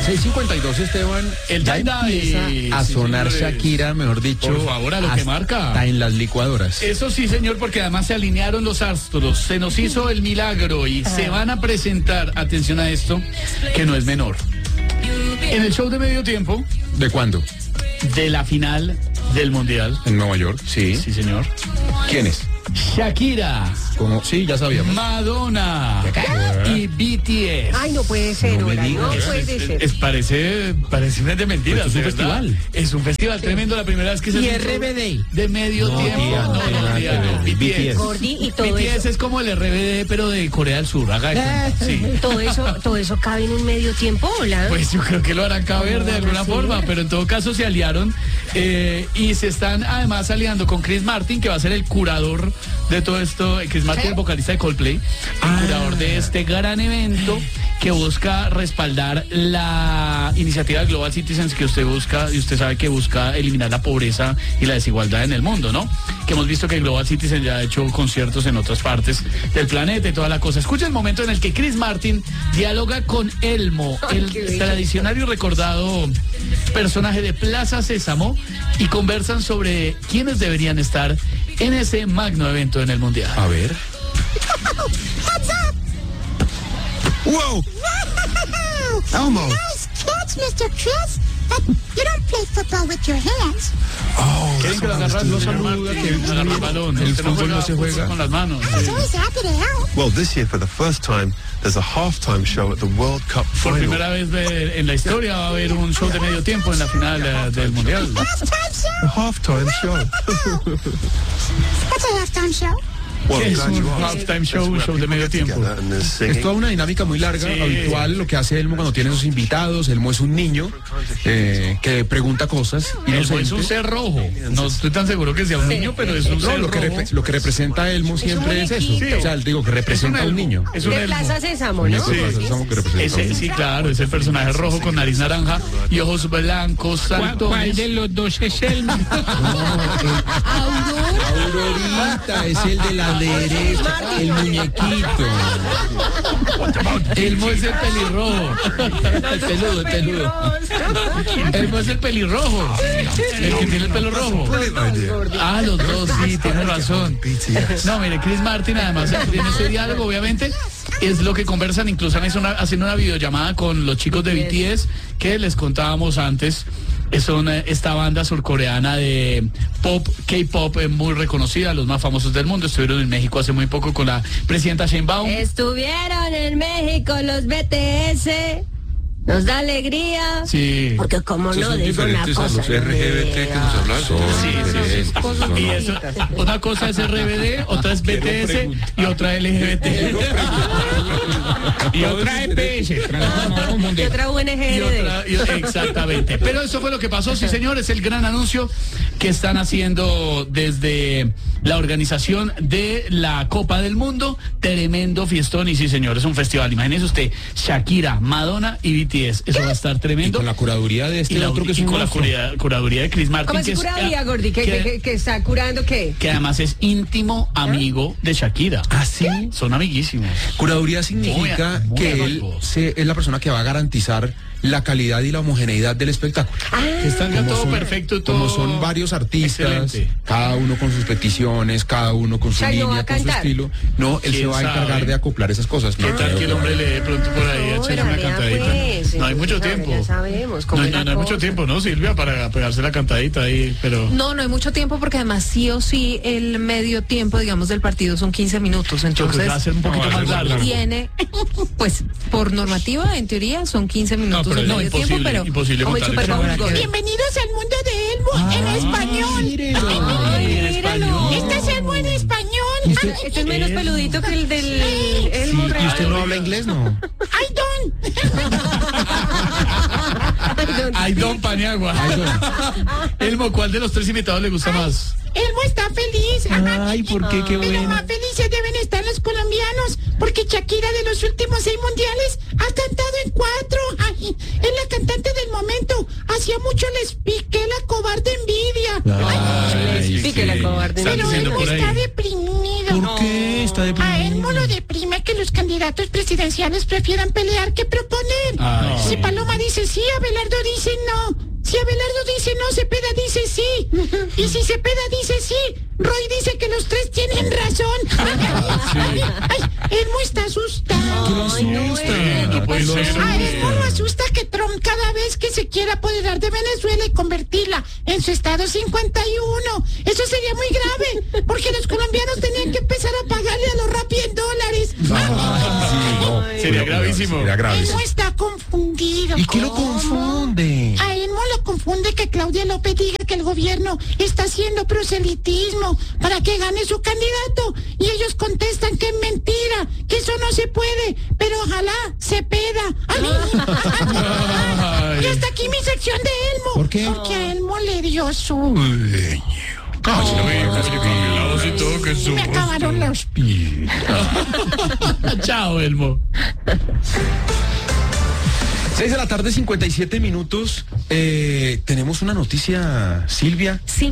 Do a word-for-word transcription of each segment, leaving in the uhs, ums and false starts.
seis cincuenta y dos, Esteban. El ya Day empieza a sí, sonar señores. Shakira, mejor dicho. Por favor, a lo que marca. Está en las licuadoras. Eso sí, señor, porque además se alinearon los astros, se nos hizo el milagro y se van a presentar, atención a esto, que no es menor. En el show de medio tiempo ¿De cuándo? de la final del Mundial. En Nueva York, sí. Sí, señor. ¿Quién es? Shakira, Como, sí, ya sabíamos. Madonna y B T S. Ay, no puede ser, No me Hola, no digas. puede ser. Es, parece, parece de mentiras. Pues es un de verdad. festival. Es un festival tremendo, la primera vez que se Y hace un R B D. show de medio No, tiempo. tía, no no, tiene no, nada tía, que ver. no, B T S. Gordi y todo B T S eso. es como el R B D, pero de Corea del Sur. Haga de cuenta. Sí. Todo eso, todo eso cabe en un medio tiempo, hola. Pues yo creo que lo harán caber de alguna ¿sí? forma, pero en todo caso se aliaron eh, y se están además aliando con Chris Martin, que va a ser el curador de todo esto. Chris Martin, el vocalista de Coldplay, el Ah. curador de este gran evento que busca respaldar la iniciativa Global Citizens, que usted busca, y usted sabe que busca eliminar la pobreza y la desigualdad en el mundo, ¿no? Que hemos visto que Global Citizens ya ha hecho conciertos en otras partes del planeta y toda la cosa. Escucha el momento en el que Chris Martin dialoga con Elmo, Ay, el qué bello. tradicional y recordado personaje de Plaza Sésamo, y conversan sobre quiénes deberían estar en ese magno evento en el Mundial. A ver. Whoa! Elmo! Nice catch, mister Chris. But you don't play football with your hands. Oh, ¿Quieren que lo agarran? No saluda, que agarra el balón. El Usted fútbol no se fútbol juega. con las manos. I was Sí. always happy to help. well, this year for the first time, there's a halftime show at the World Cup Por final. primera vez de- en la historia va a haber un show de medio tiempo en la final eh, del Mundial. Halftime show? A halftime show. What's a halftime show? Well, I'm Es glad un you asked. halftime It's show, where show de people medio get tiempo. together and there's Es singing. toda una dinámica muy larga, Sí. habitual, lo que hace Elmo cuando tiene sus invitados. Elmo es un niño eh, que pregunta cosas Elmo es un inocente. ser rojo. No estoy tan seguro que sea un niño, pero es un No, ser lo que, rojo. repre- lo que representa a Elmo siempre es, eso. muñequito. O sea, digo que representa a un elmo, niño. Es un de elmo. Plaza Sésamo, ¿no? Muñeco de Plaza Sésamo que representa a un Ese, niño. sí, claro, ese personaje rojo con nariz naranja y ojos blancos, saltones. los dos es Elmo? Aurorita es el de la derecha, el muñequito. Elmo es el pelirrojo. El peludo, el peludo. Elmo es el pelirrojo. El que tiene el pelo rojo. Brilliant idea. Ah, los dos, sí, tiene razón. No, mire, Chris Martin además tiene ese diálogo, obviamente. Es lo que conversan, incluso hacen una, hacen una videollamada con los chicos de B T S que les contábamos antes. Son eh, esta banda surcoreana de pop, K-pop, eh, muy reconocida, los más famosos del mundo. Estuvieron en México hace muy poco con la presidenta Sheinbaum. Estuvieron en México los B T S. Nos da alegría. Sí. Porque como no son digo una diferentes a cosa. los R G B T que nos hablan. Sí, sí, sí. Son- Y eso, una cosa es R B D, otra es B T S y otra L G B T. Y otra E P S. Y otra U N G Y R D. otra, y- exactamente. Pero eso fue lo que pasó, sí señores, el gran anuncio que están haciendo desde la organización de la Copa del Mundo. Tremendo fiestón, y sí señores, un festival. Imagínese usted, Shakira, Madonna y B T S. Eso va a estar Y tremendo. con la curaduría de este Y la- otro que es y un con la monstruo. curaduría, curaduría de Chris Martin. ¿Cómo que es es- curaduría, Gordi? ¿Que, que- que, que está curando qué? que además es íntimo amigo de Shakira. ¿Ah, sí? Son amiguísimos. Curaduría significa Muy- muy que él amigos. se- es la persona que va a garantizar la calidad y la homogeneidad del espectáculo. Que están ya Como todo son- perfecto, todo. Como son varios artistas, Excelente. cada uno con sus peticiones, cada uno con su sea, ¿no línea, va a con su cantar? estilo. No, él se ¿Quién va a encargar sabe? de acoplar esas cosas. ¿Qué No, tal creo que el que- hombre le de pronto por ahí No, echarse pero una vea, cantadita? pues, no hay mucho ahora tiempo. ya sabemos cómo No, es no, la no hay mucho cosa. tiempo, ¿no, Silvia? Para pegarse la cantadita ahí, pero... No, no hay mucho tiempo porque además sí o sí el medio tiempo, digamos, del partido son quince minutos. Yo creo que va a Entonces ser un poquito No, va a más ser largo. tiene, pues por normativa, en teoría, son quince minutos pero el no, medio imposible, tiempo, pero imposible Como el contar Super eso. Bowl, Gordi. Bienvenidos al mundo de Elmo en español. Ay, míralo. Este es Elmo en español. Este, este es menos peludito que el del el Sí, real. ¿y usted no habla inglés, no? I don't. Ay, don Paniagua. Elmo, ¿cuál de los tres invitados le gusta más? Elmo está feliz. Ajá. Ay, ¿por qué? Qué Pero bueno. más felices deben estar los colombianos, porque Shakira de los últimos seis mundiales ha cantado en cuatro. Ay, es la cantante del momento. Hacía mucho les piqué la cobarde envidia. Ay, pique la sí. cobarde. Están Pero diciendo Elmo por está ahí. deprimido. ¿Por qué está A Elmo lo deprimido? deprime que los candidatos presidenciales prefieran pelear que proponer. Ay, Si sí. Paloma dice sí, Cepeda dice sí, Roy dice que los tres tienen razón. Ay, ay, Elmo está asustado. ¿Qué lo asusta? Eh, no puede ser. A Elmo lo asusta que Trump cada vez que se quiera apoderar de Venezuela y convertirla en su estado cincuenta y uno. Eso sería muy grave, porque los colombianos tenían que empezar a pagarle a los Rappi en dólares. Ah, sí, no. Sería gravísimo. Sería gravísimo. Elmo está confundido. ¿Y qué lo confunde? A Elmo lo confunde que Claudia López diga que el gobierno está haciendo proselitismo para que gane su candidato. Y ellos contestan que es mentira, que eso no se puede, pero ojalá se peda. Ay, ay, ay. Y hasta aquí mi sección de Elmo. ¿Por qué? Porque a Elmo le dio su... Uy, Me acabaron los... Chao, Elmo. seis de la tarde, cincuenta y siete minutos. Eh, tenemos una noticia, Silvia. Sí.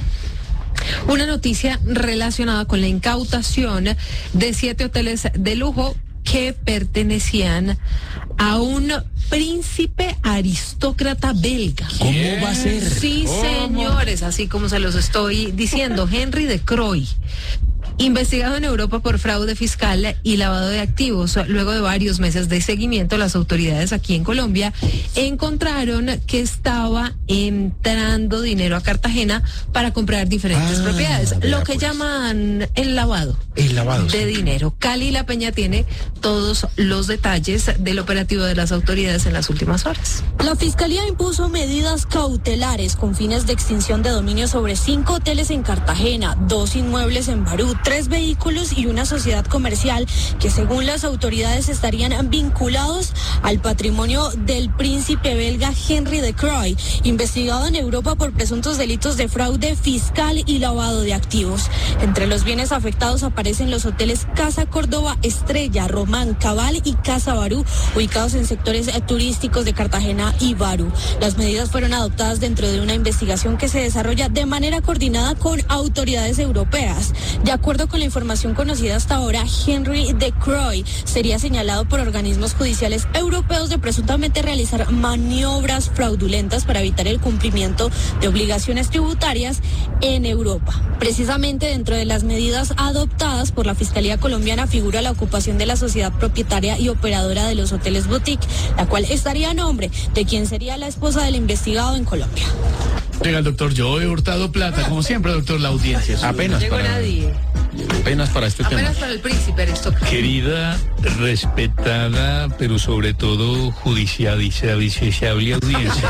Una noticia relacionada con la incautación de siete hoteles de lujo que pertenecían a un príncipe aristócrata belga. ¿Cómo va a ser? Sí, señores, así como se los estoy diciendo, Henry de Croy. Investigado en Europa por fraude fiscal y lavado de activos, luego de varios meses de seguimiento, las autoridades aquí en Colombia encontraron que estaba entrando dinero a Cartagena para comprar diferentes Ah, propiedades, vea lo que pues. llaman el lavado. El lavado. De sí. dinero. Cali La Peña tiene todos los detalles del operativo de las autoridades en las últimas horas. La Fiscalía impuso medidas cautelares con fines de extinción de dominio sobre cinco hoteles en Cartagena, dos inmuebles en Barú, tres vehículos y una sociedad comercial que según las autoridades estarían vinculados al patrimonio del príncipe belga Henry de Croy, investigado en Europa por presuntos delitos de fraude fiscal y lavado de activos. Entre los bienes afectados aparecen los hoteles Casa Córdoba, Estrella, Román, Cabal y Casa Barú, ubicados en sectores turísticos de Cartagena y Barú. Las medidas fueron adoptadas dentro de una investigación que se desarrolla de manera coordinada con autoridades europeas. De acuerdo con la información conocida hasta ahora, Henry de Croy sería señalado por organismos judiciales europeos de presuntamente realizar maniobras fraudulentas para evitar el cumplimiento de obligaciones tributarias en Europa. Precisamente dentro de las medidas adoptadas por la Fiscalía colombiana figura la ocupación de la sociedad propietaria y operadora de los hoteles Boutique, la cual estaría a nombre de quien sería la esposa del investigado en Colombia. Llega el doctor Joe Hurtado Plata, como siempre, doctor, la audiencia. Apenas Llegó para, nadie. apenas para este Apenas tema. para el príncipe aristócrata. Querida, respetada, pero sobre todo judicializable audiencia.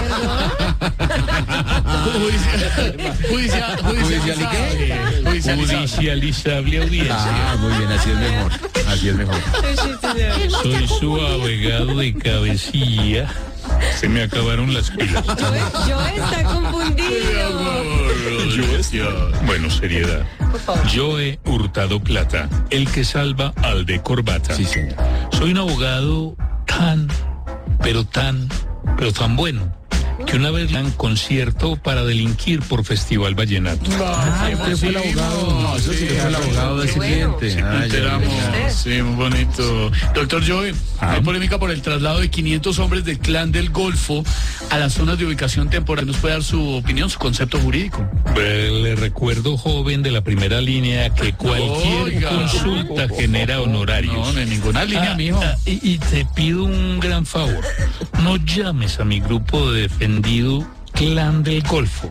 Judicial, ¿Judicial y qué? Judicializable audiencia. Ah, muy bien, así es mejor. Así es mejor. Soy su abogado de cabecilla. Se me acabaron las pilas. Yo está confundido. Bueno, seriedad. Yo he Hurtado Plata, el que salva al de corbata. Sí, señor. Soy un abogado tan, pero tan, pero tan bueno, que una vez dan concierto para delinquir por Festival Vallenato. Ah, usted fue el abogado. Eso sí que fue el abogado del siguiente. Sí, Ah, ya, enteramos. ya. Sí, muy bonito. Doctor Joe, hay polémica por el traslado de quinientos hombres del Clan del Golfo a las zonas de ubicación temporal. ¿Nos puede dar su opinión, su concepto jurídico? Eh, Le recuerdo, joven de la primera línea, que cualquier Oiga. consulta genera honorarios. No, no hay ninguna línea, Ah, mijo. ah, y, y te pido un gran favor. No llames a mi grupo de defendido Clan del Golfo.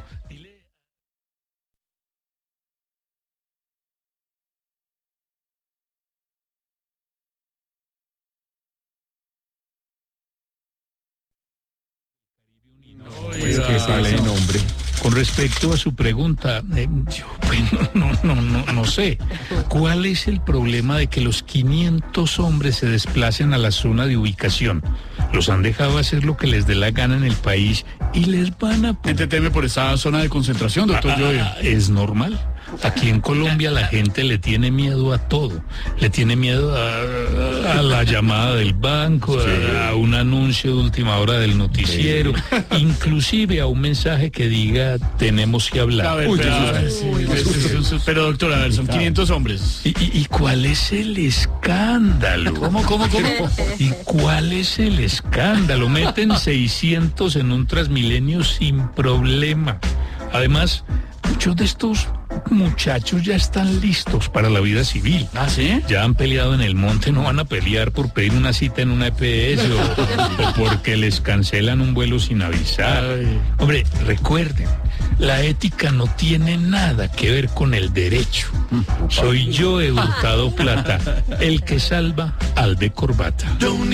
Es que sale el nombre. Con respecto a su pregunta, eh, yo pues, no, no, no, no sé. ¿Cuál es el problema de que los quinientos hombres se desplacen a la zona de ubicación? Los han dejado hacer lo que les dé la gana en el país y les van a... Gente teme por esa zona de concentración, doctor Ah, Joe. es normal. Aquí en Colombia la gente le tiene miedo a todo. Le tiene miedo a, a la llamada del banco, a, a un anuncio de última hora del noticiero, inclusive a un mensaje que diga tenemos que A hablar. ver, Uy, pero, qué a ver, susto. sí, sí, sí, sí, sí, pero doctor, a ver, son quinientos hombres. ¿Y, y, y cuál es el escándalo? ¿Cómo, cómo, cómo? ¿Y cuál es el escándalo? Meten seiscientos en un Transmilenio sin problema. Además, muchos de estos muchachos ya están listos para la vida civil. ¿Ah, sí? Ya han peleado en el monte, no van a pelear por pedir una cita en una E P S o, o porque les cancelan un vuelo sin avisar. Ay. Hombre, recuerden, la ética no tiene nada que ver con el derecho. Soy yo, Hurtado Plata, el que salva al de corbata.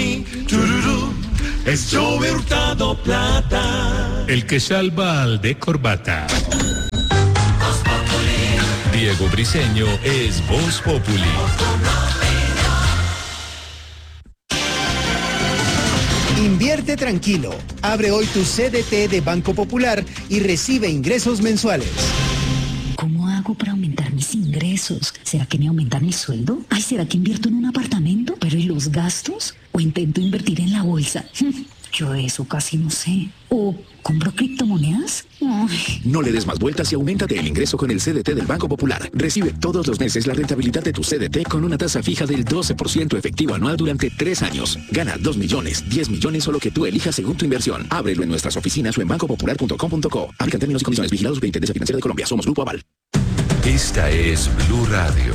Es Joe Hurtado Plata. El que salva al de corbata. Diego Briseño es Voz Populi. Invierte tranquilo. Abre hoy tu C D T de Banco Popular y recibe ingresos mensuales. ¿Cómo hago para aumentar mis ingresos? ¿Será que me aumentan el sueldo? Ay, ¿será que invierto en un apartamento? ¿Pero y los gastos? ¿O intento invertir en la bolsa? Yo de eso casi no sé. ¿O compro criptomonedas? Ay. No le des más vueltas y auméntate el ingreso con el C D T del Banco Popular. Recibe todos los meses la rentabilidad de tu C D T con una tasa fija del doce por ciento efectivo anual durante tres años. Gana dos millones, diez millones o lo que tú elijas según tu inversión. Ábrelo en nuestras oficinas o en banco popular punto com punto co. Aplican términos y condiciones. Vigilados por Superintendencia Financiera de Colombia. Somos Grupo Aval. Esta es Blue Radio.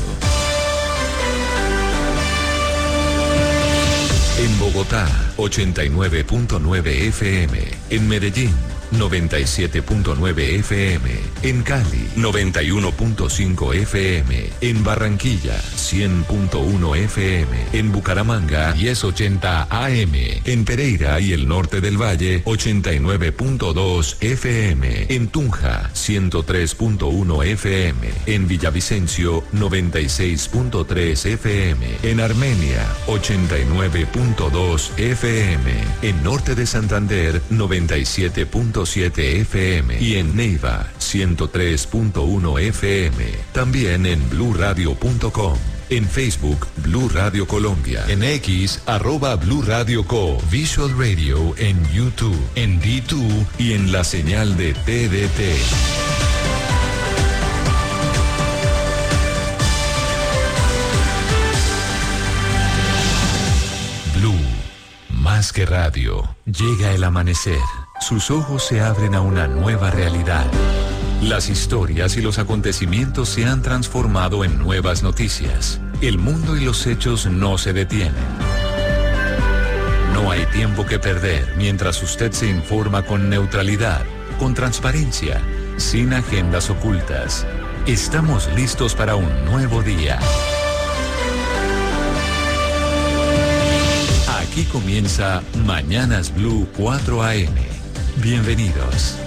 En Bogotá, ochenta y nueve punto nueve F M. En Medellín, noventa y siete punto nueve F M. En Cali, noventa y uno punto cinco F M. En Barranquilla, cien punto uno F M. En Bucaramanga, diez ochenta A M. En Pereira y el norte del Valle, ochenta y nueve punto dos F M. En Tunja, ciento tres punto uno F M. En Villavicencio, noventa y seis punto tres F M. En Armenia, ochenta y nueve punto dos F M. En norte de Santander, noventa y siete punto siete F M. Y en Neiva, ciento tres punto uno F M. También en blue radio punto com. En Facebook, Blue Radio Colombia. En X, arroba Blue Radio Co. Visual Radio en YouTube, en D dos y en la señal de T D T. Blue, más que radio. Llega el amanecer. Sus ojos se abren a una nueva realidad. Las historias y los acontecimientos se han transformado en nuevas noticias. El mundo y los hechos no se detienen. No hay tiempo que perder mientras usted se informa con neutralidad, con transparencia, sin agendas ocultas. Estamos listos para un nuevo día. Aquí comienza Mañanas Blue cuatro A M. Bienvenidos.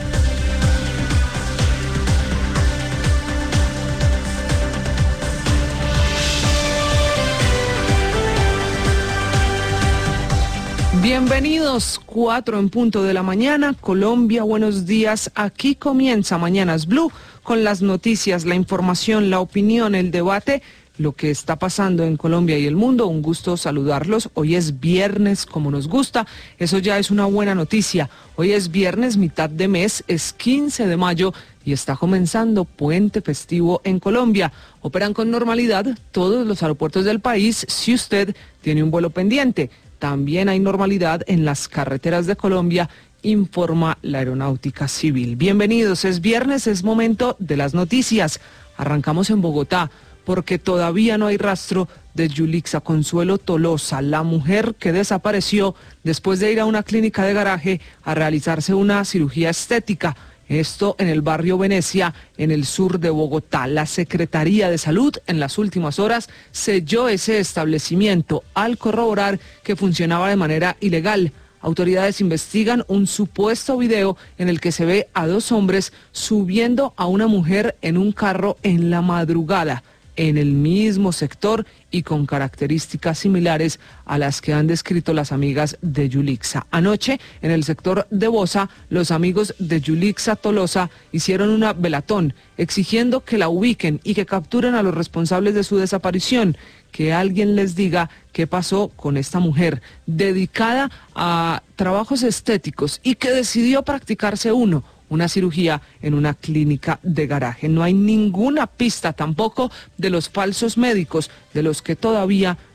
Bienvenidos, cuatro en punto de la mañana, Colombia, buenos días. Aquí comienza Mañanas Blue con las noticias, la información, la opinión, el debate, lo que está pasando en Colombia y el mundo. Un gusto saludarlos. Hoy es viernes, como nos gusta. Eso ya es una buena noticia. Hoy es viernes, mitad de mes, es quince de mayo y está comenzando puente festivo en Colombia. Operan con normalidad todos los aeropuertos del país si usted tiene un vuelo pendiente. También hay normalidad en las carreteras de Colombia, informa la Aeronáutica Civil. Bienvenidos, es viernes, es momento de las noticias. Arrancamos en Bogotá, porque todavía no hay rastro de Yulixa Consuelo Tolosa, la mujer que desapareció después de ir a una clínica de garaje a realizarse una cirugía estética. Esto en el barrio Venecia, en el sur de Bogotá. La Secretaría de Salud en las últimas horas selló ese establecimiento al corroborar que funcionaba de manera ilegal. Autoridades investigan un supuesto video en el que se ve a dos hombres subiendo a una mujer en un carro en la madrugada, en el mismo sector y con características similares a las que han descrito las amigas de Yulixa. Anoche, en el sector de Bosa, los amigos de Yulixa Tolosa hicieron una velatón exigiendo que la ubiquen y que capturen a los responsables de su desaparición, que alguien les diga qué pasó con esta mujer dedicada a trabajos estéticos y que decidió practicarse uno, una cirugía en una clínica de garaje. No hay ninguna pista tampoco de los falsos médicos, de los que todavía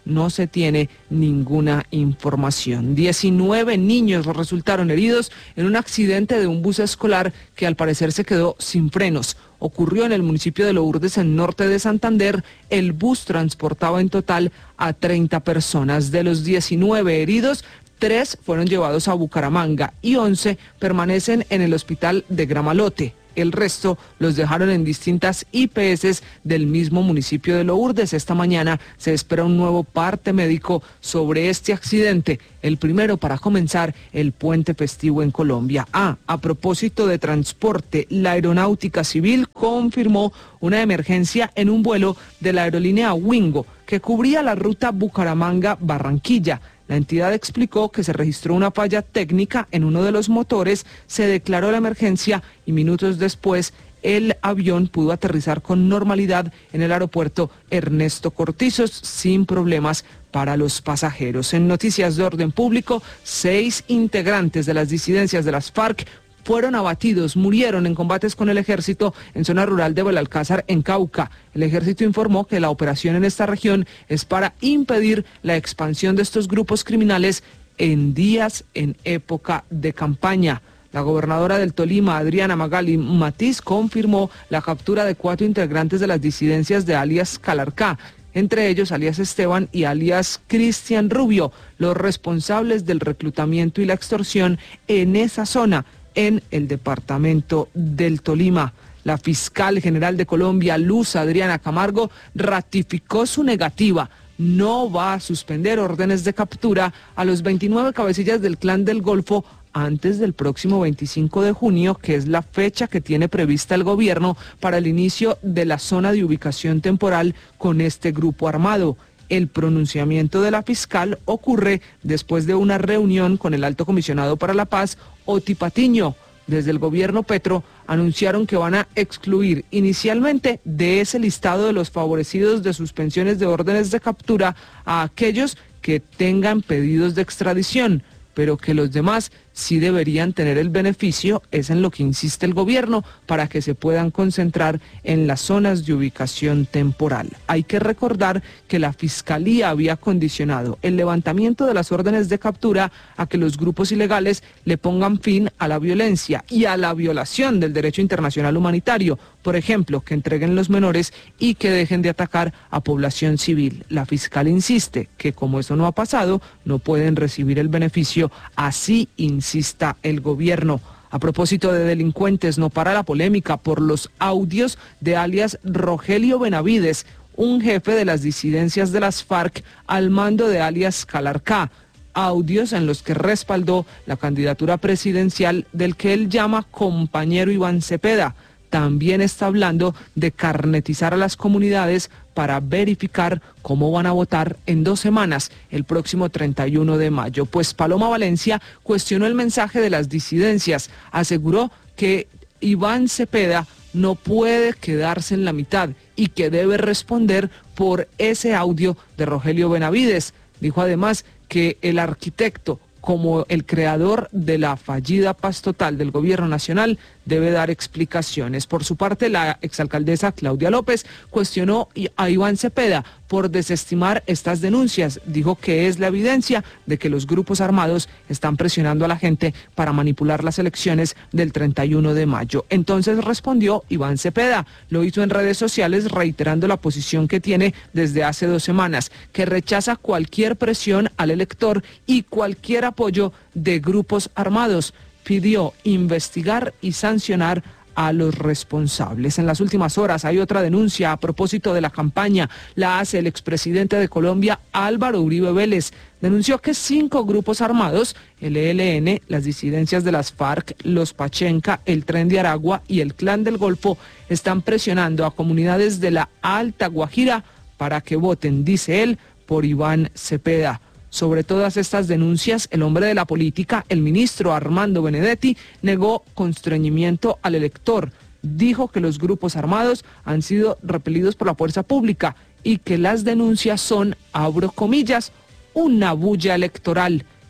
no se tiene ninguna información. diecinueve niños resultaron heridos en un accidente de un bus escolar que al parecer se quedó sin frenos. Ocurrió en el municipio de Lourdes, en norte de Santander. El bus transportaba en total a treinta personas. De los diecinueve heridos, tres fueron llevados a Bucaramanga y once permanecen en el hospital de Gramalote. El resto los dejaron en distintas I P S del mismo municipio de Lourdes. Esta mañana se espera un nuevo parte médico sobre este accidente, el primero para comenzar el puente festivo en Colombia. Ah, a propósito de transporte, la Aeronáutica Civil confirmó una emergencia en un vuelo de la aerolínea Wingo que cubría la ruta Bucaramanga-Barranquilla. La entidad explicó que se registró una falla técnica en uno de los motores, se declaró la emergencia y minutos después el avión pudo aterrizar con normalidad en el aeropuerto Ernesto Cortizos sin problemas para los pasajeros. En noticias de orden público, seis integrantes de las disidencias de las FARC fueron abatidos, murieron en combates con el ejército en zona rural de Belalcázar, en Cauca. El ejército informó que la operación en esta región es para impedir la expansión de estos grupos criminales en días en época de campaña. La gobernadora del Tolima, Adriana Magali Matiz, confirmó la captura de cuatro integrantes de las disidencias de alias Calarcá, entre ellos alias Esteban y alias Cristian Rubio, los responsables del reclutamiento y la extorsión en esa zona, en el departamento del Tolima. La fiscal general de Colombia, Luz Adriana Camargo, ratificó su negativa. No va a suspender órdenes de captura a los veintinueve cabecillas del Clan del Golfo antes del próximo veinticinco de junio, que es la fecha que tiene prevista el gobierno para el inicio de la zona de ubicación temporal con este grupo armado. El pronunciamiento de la fiscal ocurre después de una reunión con el Alto Comisionado para la Paz, Oti Patiño. Desde el gobierno Petro anunciaron que van a excluir inicialmente de ese listado de los favorecidos de suspensiones de órdenes de captura a aquellos que tengan pedidos de extradición, pero que los demás sí deberían tener el beneficio, es en lo que insiste el gobierno, para que se puedan concentrar en las zonas de ubicación temporal. Hay que recordar que la Fiscalía había condicionado el levantamiento de las órdenes de captura a que los grupos ilegales le pongan fin a la violencia y a la violación del derecho internacional humanitario, por ejemplo, que entreguen los menores y que dejen de atacar a población civil. La fiscal insiste que como eso no ha pasado, no pueden recibir el beneficio, así insista el gobierno. A propósito de delincuentes, no para la polémica por los audios de alias Rogelio Benavides, un jefe de las disidencias de las FARC al mando de alias Calarcá. Audios en los que respaldó la candidatura presidencial del que él llama compañero Iván Cepeda. También está hablando de carnetizar a las comunidades para verificar cómo van a votar en dos semanas, el próximo treinta y uno de mayo. Pues Paloma Valencia cuestionó el mensaje de las disidencias, aseguró que Iván Cepeda no puede quedarse en la mitad y que debe responder por ese audio de Rogelio Benavides. Dijo además que el arquitecto, como el creador de la fallida paz total del gobierno nacional, debe dar explicaciones. Por su parte, la exalcaldesa Claudia López cuestionó a Iván Cepeda por desestimar estas denuncias. Dijo que es la evidencia de que los grupos armados están presionando a la gente para manipular las elecciones del treinta y uno de mayo. Entonces respondió Iván Cepeda. Lo hizo en redes sociales reiterando la posición que tiene desde hace dos semanas, que rechaza cualquier presión al elector y cualquier apoyo de grupos armados. Pidió investigar y sancionar a los responsables. En las últimas horas hay otra denuncia a propósito de la campaña. La hace el expresidente de Colombia, Álvaro Uribe Vélez. Denunció que cinco grupos armados, el E L N, las disidencias de las FARC, los Pachenca, el Tren de Aragua y el Clan del Golfo, están presionando a comunidades de la Alta Guajira para que voten, dice él, por Iván Cepeda. Sobre todas estas denuncias, el hombre de la política, el ministro Armando Benedetti, negó constreñimiento al elector. Dijo que los grupos armados han sido repelidos por la fuerza pública y que las denuncias son, abro comillas, una bulla electoral.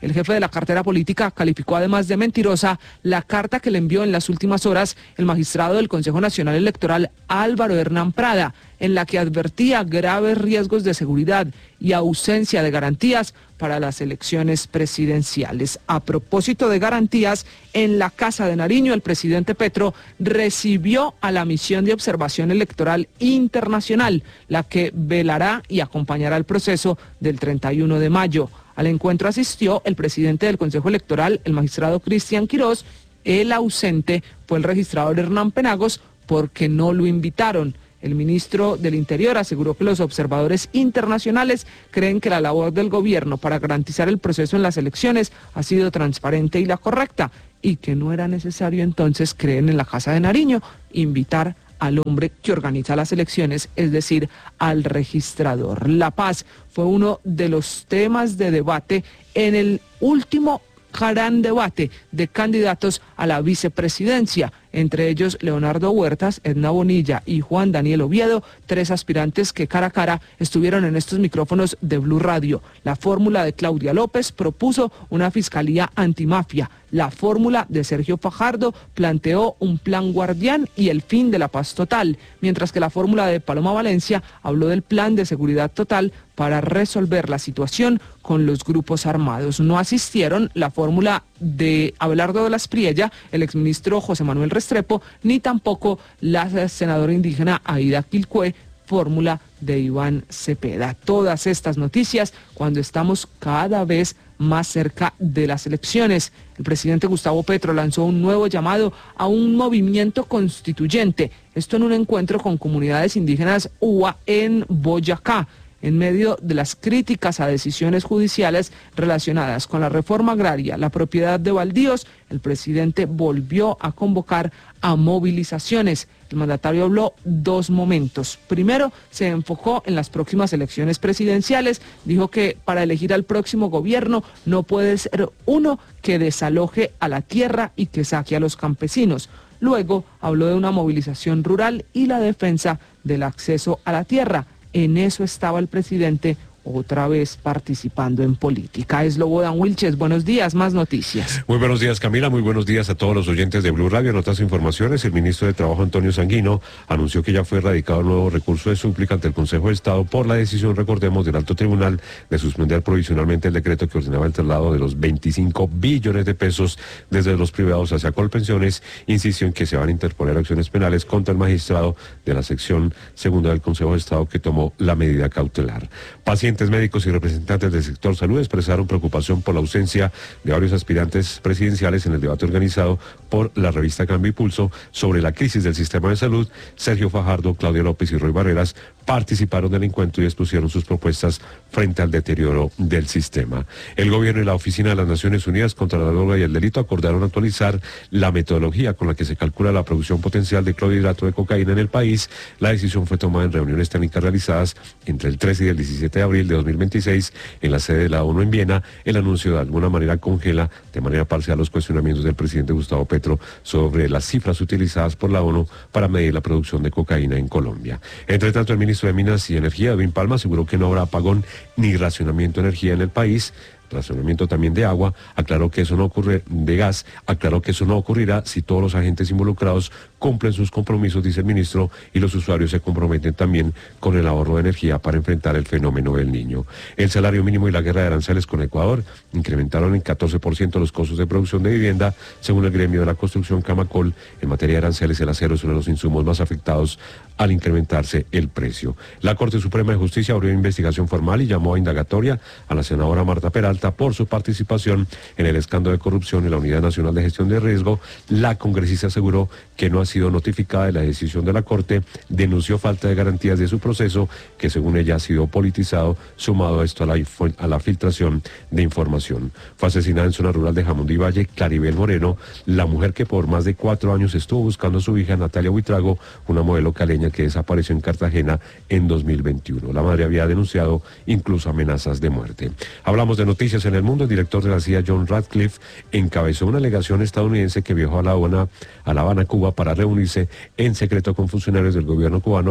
El jefe de la cartera política calificó además de mentirosa la carta que le envió en las últimas horas el magistrado del Consejo Nacional Electoral Álvaro Hernán Prada, en la que advertía graves riesgos de seguridad y ausencia de garantías para las elecciones presidenciales. A propósito de garantías, en la Casa de Nariño el presidente Petro recibió a la misión de observación electoral internacional, la que velará y acompañará el proceso del treinta y uno de mayo. Al encuentro asistió el presidente del Consejo Electoral, el magistrado Cristian Quirós. El ausente fue el registrador Hernán Penagos, porque no lo invitaron. El ministro del Interior aseguró que los observadores internacionales creen que la labor del gobierno para garantizar el proceso en las elecciones ha sido transparente y la correcta, y que no era necesario entonces, creen en la Casa de Nariño, invitar al hombre que organiza las elecciones, es decir, al registrador. La paz fue uno de los temas de debate en el último gran debate de candidatos a la vicepresidencia, entre ellos Leonardo Huertas, Edna Bonilla y Juan Daniel Oviedo, tres aspirantes que cara a cara estuvieron en estos micrófonos de Blue Radio. La fórmula de Claudia López propuso una fiscalía antimafia. La fórmula de Sergio Fajardo planteó un plan guardián y el fin de la paz total, mientras que la fórmula de Paloma Valencia habló del plan de seguridad total para resolver la situación con los grupos armados. No asistieron la fórmula de Abelardo de la Espriella, el exministro José Manuel Restrepo, ni tampoco la senadora indígena Aida Quilcue, fórmula de Iván Cepeda. Todas estas noticias cuando estamos cada vez más cerca de las elecciones. El presidente Gustavo Petro lanzó un nuevo llamado a un movimiento constituyente, esto en un encuentro con comunidades indígenas U A en Boyacá, en medio de las críticas a decisiones judiciales relacionadas con la reforma agraria, la propiedad de baldíos. El presidente volvió a convocar a movilizaciones. El mandatario habló dos momentos. Primero, se enfocó en las próximas elecciones presidenciales. Dijo que para elegir al próximo gobierno no puede ser uno que desaloje a la tierra y que saque a los campesinos. Luego, habló de una movilización rural y la defensa del acceso a la tierra. En eso estaba el presidente otra vez participando en política. Es Lobodan Wilches, buenos días, más noticias. Muy buenos días, Camila, muy buenos días a todos los oyentes de Blue Radio. En otras informaciones, el ministro de Trabajo, Antonio Sanguino, anunció que ya fue radicado un nuevo recurso de súplica ante el Consejo de Estado por la decisión, recordemos, del Alto Tribunal de suspender provisionalmente el decreto que ordenaba el traslado de los veinticinco billones de pesos desde los privados hacia Colpensiones. Insistió en que se van a interponer acciones penales contra el magistrado de la sección segunda del Consejo de Estado que tomó la medida cautelar. Pacientes médicos y representantes del sector salud expresaron preocupación por la ausencia de varios aspirantes presidenciales en el debate organizado por la revista Cambio y Pulso sobre la crisis del sistema de salud. Sergio Fajardo, Claudia López y Roy Barreras participaron del encuentro y expusieron sus propuestas frente al deterioro del sistema. El gobierno y la Oficina de las Naciones Unidas contra la Droga y el Delito acordaron actualizar la metodología con la que se calcula la producción potencial de clorhidrato de cocaína en el país. La decisión fue tomada en reuniones técnicas realizadas entre el trece y el diecisiete de abril de dos mil veintiséis en la sede de la ONU en Viena. El anuncio de alguna manera congela de manera parcial los cuestionamientos del presidente Gustavo Petro sobre las cifras utilizadas por la ONU para medir la producción de cocaína en Colombia. Entre tanto, el ministro de Minas y Energía, Edwin Palma, aseguró que no habrá apagón ni racionamiento de energía en el país. Racionamiento también de agua, aclaró que eso no ocurre, de gas, aclaró que eso no ocurrirá si todos los agentes involucrados cumplen sus compromisos, dice el ministro, y los usuarios se comprometen también con el ahorro de energía para enfrentar el fenómeno del Niño. El salario mínimo y la guerra de aranceles con Ecuador incrementaron en catorce por ciento los costos de producción de vivienda, según el gremio de la construcción Camacol. En materia de aranceles, el acero es uno de los insumos más afectados al incrementarse el precio. La Corte Suprema de Justicia abrió investigación formal y llamó a indagatoria a la senadora Marta Peralta por su participación en el escándalo de corrupción en la Unidad Nacional de Gestión de Riesgo. La congresista aseguró que no ha sido notificada de la decisión de la Corte, denunció falta de garantías de su proceso, que según ella ha sido politizado, sumado a esto a la, a la filtración de información. Fue asesinada en zona rural de Jamundí Valle Claribel Moreno, la mujer que por más de cuatro años estuvo buscando a su hija Natalia Buitrago, una modelo caleña que desapareció en Cartagena en dos mil veintiuno. La madre había denunciado incluso amenazas de muerte. Hablamos de noticias en el mundo. El director de la C I A, John Ratcliffe, encabezó una delegación estadounidense que viajó a La Habana, a La Habana, Cuba, para reunirse en secreto con funcionarios del gobierno cubano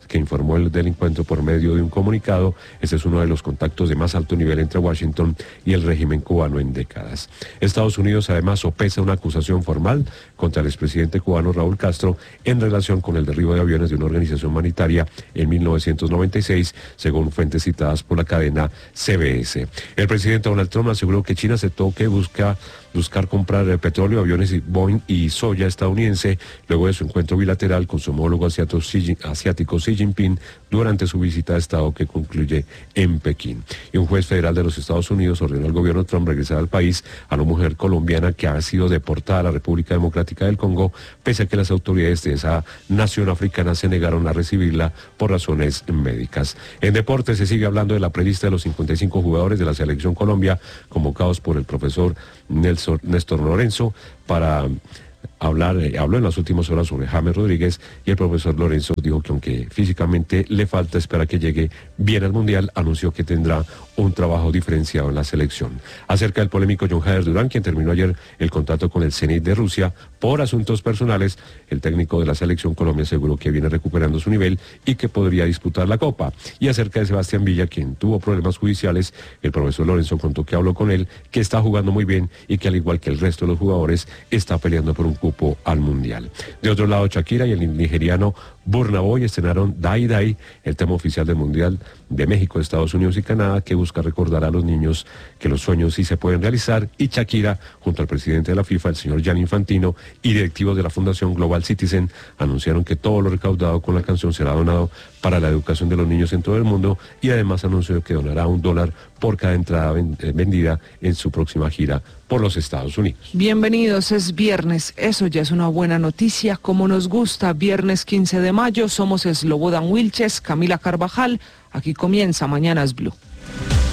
que informó el del encuentro por medio de un comunicado. Este es uno de los contactos de más alto nivel entre Washington y el régimen cubano en décadas. Estados Unidos además sopesa una acusación formal contra el expresidente cubano Raúl Castro en relación con el derribo de aviones de una organización humanitaria en mil novecientos noventa y seis, según fuentes citadas por la cadena C B S. El presidente Donald Trump aseguró que China aceptó que busca buscar comprar el petróleo, aviones y Boeing y soya estadounidense luego de su encuentro bilateral con su homólogo asiático Xi Jinping durante su visita a Estado que concluye en Pekín. Y un juez federal de los Estados Unidos ordenó al gobierno Trump regresar al país a una mujer colombiana que ha sido deportada a la República Democrática del Congo, pese a que las autoridades de esa nación africana se negaron a recibirla por razones médicas. En deportes se sigue hablando de la prelista de los cincuenta y cinco jugadores de la Selección Colombia convocados por el profesor Nelson Néstor Lorenzo para hablar, eh, habló en las últimas horas sobre James Rodríguez, y el profesor Lorenzo dijo que aunque físicamente le falta, espera que llegue bien al Mundial. Anunció que tendrá un trabajo diferenciado en la selección. Acerca del polémico John Jader Durán, quien terminó ayer el contrato con el Zenit de Rusia por asuntos personales, el técnico de la Selección Colombia aseguró que viene recuperando su nivel y que podría disputar la Copa. Y acerca de Sebastián Villa, quien tuvo problemas judiciales, el profesor Lorenzo contó que habló con él, que está jugando muy bien y que al igual que el resto de los jugadores está peleando por un cupo al Mundial. De otro lado, Shakira y el nigeriano Burna Boy estrenaron Dai Dai, el tema oficial del Mundial de México, Estados Unidos y Canadá, que busca recordar a los niños que los sueños sí se pueden realizar. Y Shakira, junto al presidente de la FIFA, el señor Gianni Infantino, y directivos de la Fundación Global Citizen, anunciaron que todo lo recaudado con la canción será donado para la educación de los niños en todo el mundo, y además anunció que donará un dólar por cada entrada vendida en su próxima gira por los Estados Unidos. Bienvenidos, es viernes, eso ya es una buena noticia, como nos gusta. Viernes quince de mayo, somos Slobodan Wilches, Camila Carvajal, aquí comienza Mañanas Blue.